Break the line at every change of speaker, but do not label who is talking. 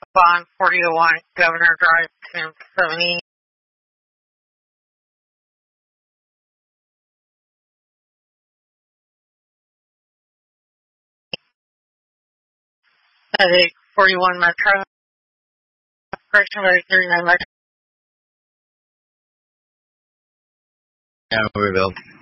Bond 4001, Governor Drive, 1070. Headache 41 Metro. Correction by 39 Metro.
Yeah, we will.